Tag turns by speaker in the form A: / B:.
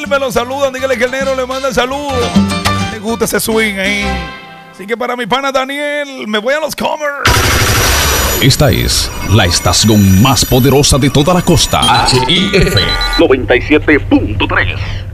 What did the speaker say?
A: Me lo saludan, dígale que el negro le manda saludos. Me gusta ese swing ahí. Así que para mi pana Daniel, me voy a los Comers.
B: Esta es la estación más poderosa de toda la costa. HIF 97.3.